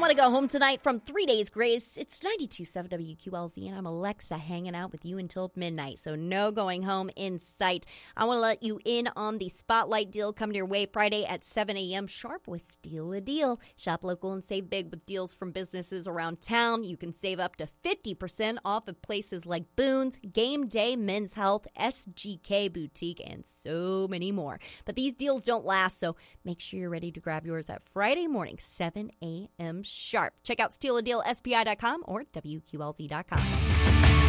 want to go home tonight from 3 Days Grace. It's 92.7 WQLZ, and I'm Alexa hanging out with you until midnight, so no going home in sight. I want to let you in on the Spotlight deal coming your way Friday at 7 a.m. sharp with Steal a Deal. Shop local and save big with deals from businesses around town. You can save up to 50% off of places like Boone's, Game Day, Men's Health, SGK Boutique, and so many more. But these deals don't last, so make sure you're ready to grab yours at Friday morning, 7 a.m. sharp. Check out stealadealspi.com or WQLZ.com.